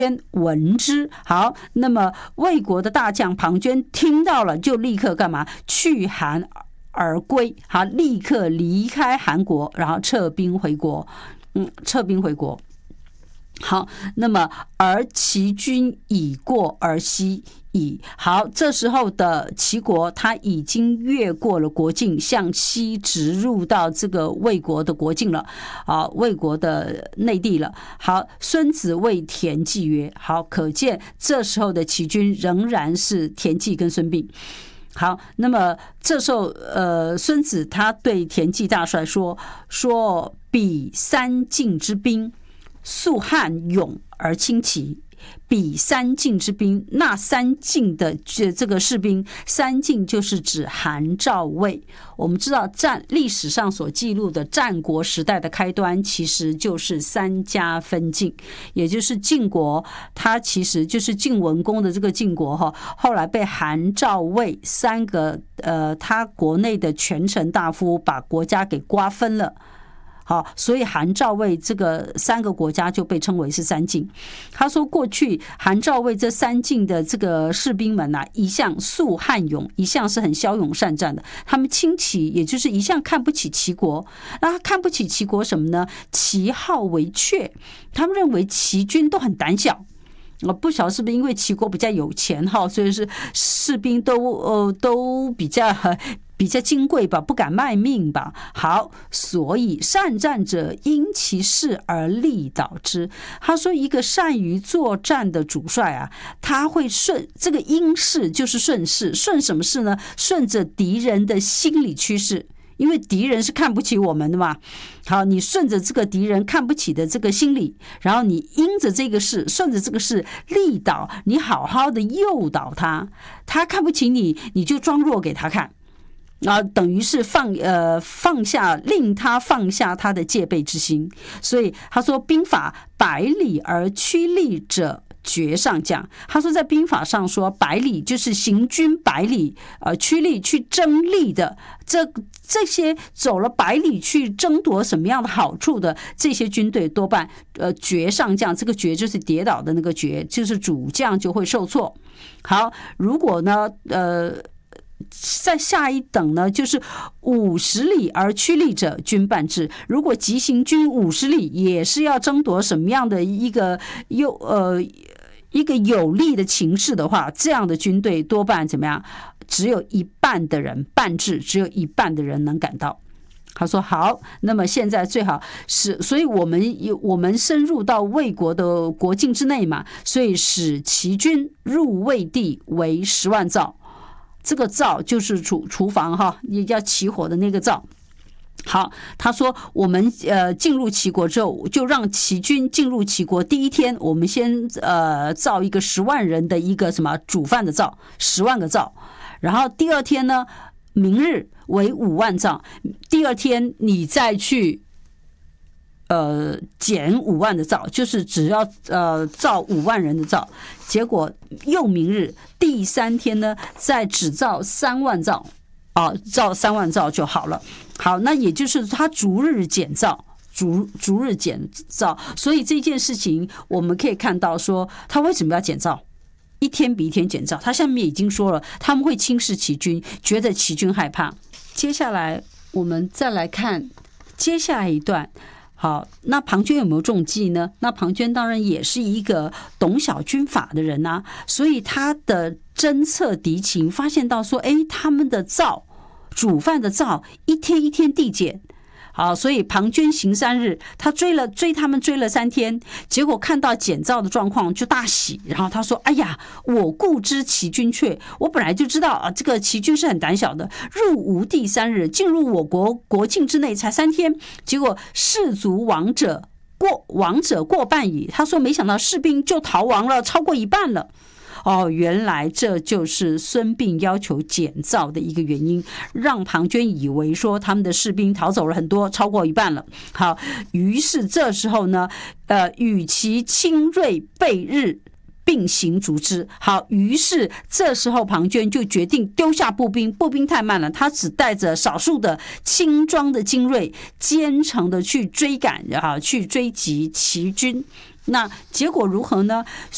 闻之。好，那么魏国的大将庞涓听到了，就立刻干嘛？去韩而归。好，立刻离开韩国，然后撤兵回国。撤兵回国。好，那么而齐军已过而西矣。好，这时候的齐国他已经越过了国境，向西直入到这个魏国的国境了，魏国的内地了。好，孙子谓田忌曰：好，可见这时候的齐军仍然是田忌跟孙膑。好，那么这时候孙子他对田忌大帅说彼三晋之兵，素汉勇而轻齐。比三晋之兵，那三晋的这个士兵，三晋就是指韩赵魏。我们知道历史上所记录的战国时代的开端，其实就是三家分晋，也就是晋国，它其实就是晋文公的这个晋国哈，后来被韩赵魏三个他国内的权臣大夫把国家给瓜分了。好，所以韩赵魏这个三个国家就被称为是三晋。他说，过去韩赵魏这三晋的这个士兵们啊，一向素汉勇，一向是很骁勇善战的。他们轻齐，也就是一向看不起齐国。那他看不起齐国什么呢？齐好为怯，他们认为齐军都很胆小。不晓得是不是因为齐国比较有钱哈，所以是士兵都比较金贵吧，不敢卖命吧。好，所以善战者因其势而力导之。他说，一个善于作战的主帅啊，他会顺这个因势，就是顺势。顺什么势呢？顺着敌人的心理趋势。因为敌人是看不起我们的嘛，好，你顺着这个敌人看不起的这个心理，然后你因着这个事，顺着这个事力导，你好好的诱导他，他看不起你，你就装弱给他看，等于是放下，令他放下他的戒备之心。所以他说，兵法百里而趋利者绝上将。他说在兵法上说，百里就是行军百里，趋利去争利的，这些走了百里去争夺什么样的好处的这些军队，多半绝上将。这个绝就是跌倒的那个绝，就是主将就会受挫。好，如果呢在下一等呢，就是50里而趋利者，军半至。如果急行军50里，也是要争夺什么样的一个有利的情势的话，这样的军队多半怎么样？只有一半的人，半至，只有一半的人能赶到。他说好，那么现在最好是，所以我们深入到魏国的国境之内嘛，所以使齐军入魏地为10万灶。这个灶就是厨房哈，也叫起火的那个灶。好，他说我们进入齐国之后，就让齐军进入齐国第一天，我们先造一个10万人的一个什么煮饭的灶，10万个灶。然后第二天呢，明日为5万灶，第二天你再去减5万的灶，就是只要造5万人的灶。结果又明日第3天呢，再只造3万灶，造3万灶就好了。好，那也就是他逐日减灶，逐日减灶。所以这件事情我们可以看到说，他为什么要减灶？一天比一天减灶。他下面已经说了，他们会轻视齐军，觉得齐军害怕。接下来我们再来看接下来一段。好，那庞涓有没有中计呢？那庞涓当然也是一个懂小军法的人啊，所以他的侦测敌情，发现到说，他们的灶，煮饭的灶一天一天递减。好，所以庞涓行3日，他追他们追了3天，结果看到减灶的状况就大喜，然后他说：“哎呀，我固知齐军阙，我本来就知道这个齐军是很胆小的。入吴地3日，进入我国境之内才3天，结果士卒亡者过半矣。”他说：“没想到士兵就逃亡了，超过一半了。”原来这就是孙膑要求减灶的一个原因，让庞涓以为说他们的士兵逃走了很多，超过一半了。好，于是这时候呢，与其轻锐备日，并行逐之。好，于是这时候庞涓就决定丢下步兵，步兵太慢了，他只带着少数的轻装的精锐，兼程的去追赶去追击齐军。那结果如何呢？